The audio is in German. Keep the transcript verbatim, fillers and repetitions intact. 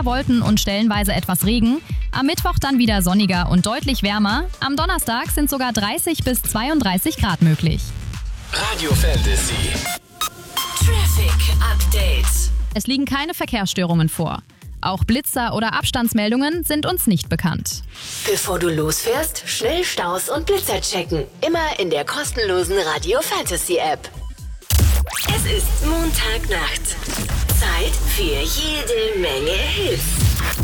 mehr Wolken und stellenweise etwas Regen. Am Mittwoch dann wieder sonniger und deutlich wärmer. Am Donnerstag sind sogar dreißig bis zweiunddreißig Grad möglich. Radio Fantasy Traffic Update. Es liegen keine Verkehrsstörungen vor. Auch Blitzer oder Abstandsmeldungen sind uns nicht bekannt. Bevor du losfährst, schnell Staus und Blitzer checken. Immer in der kostenlosen Radio Fantasy App. Es ist Montagnacht. Zeit für jede Menge Hits.